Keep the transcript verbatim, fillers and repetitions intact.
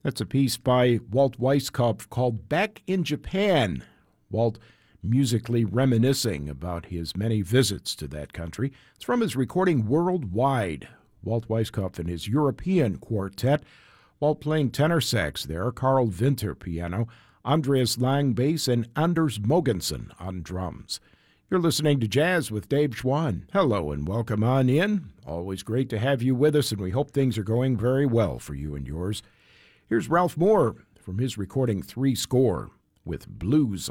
That's a piece by Walt Weiskopf called Back in Japan. Walt musically reminiscing about his many visits to that country. It's from his recording Worldwide. Walt Weiskopf and his European Quartet. Walt playing tenor sax there, Carl Winter piano, Andreas Lang bass, and Anders Mogensen on drums. You're listening to Jazz with Dave Schwann. Hello and welcome on in. Always great to have you with us, and we hope things are going very well for you and yours. Here's Ralph Moore from his recording Three Score with Blues